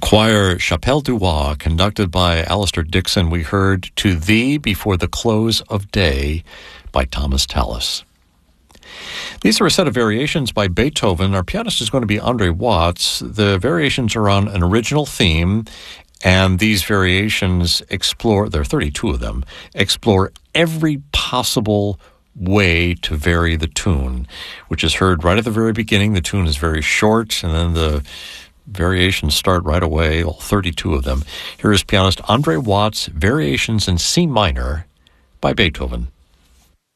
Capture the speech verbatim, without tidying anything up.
Choir Chapelle du Roi, conducted by Alistair Dixon. We heard To Thee Before the Close of Day by Thomas Tallis. These are a set of variations by Beethoven. Our pianist is going to be Andre Watts. The variations are on an original theme, and these variations explore, there are thirty-two of them, explore every possible way to vary the tune, which is heard right at the very beginning. The tune is very short, and then the variations start right away, all thirty-two of them. Here is pianist Andre Watts' Variations in C minor by Beethoven.